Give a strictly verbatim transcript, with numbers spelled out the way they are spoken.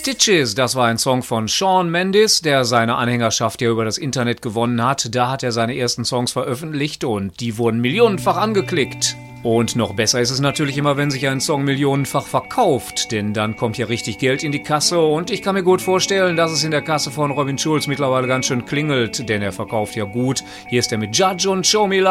Stitches, das war ein Song von Shawn Mendes, der seine Anhängerschaft ja über das Internet gewonnen hat. Da hat er seine ersten Songs veröffentlicht und die wurden millionenfach angeklickt. Und noch besser ist es natürlich immer, wenn sich ein Song millionenfach verkauft, denn dann kommt ja richtig Geld in die Kasse und ich kann mir gut vorstellen, dass es in der Kasse von Robin Schulz mittlerweile ganz schön klingelt, denn er verkauft ja gut. Hier ist er mit Judge und Show Me Love.